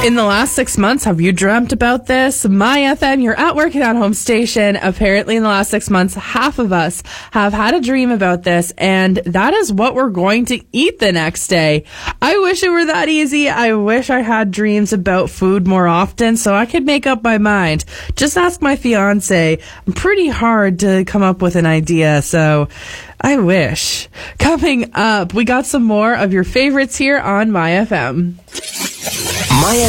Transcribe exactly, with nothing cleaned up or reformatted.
In the last six months, have you dreamt about this? My F M, you're at work and at home station. Apparently, in the last six months, half of us have had a dream about this, and that is what we're going to eat the next day. I wish it were that easy. I wish I had dreams about food more often so I could make up my mind. Just ask my fiance. I'm pretty hard to come up with an idea, so I wish. Coming up, we got some more of your favorites here on My F M. My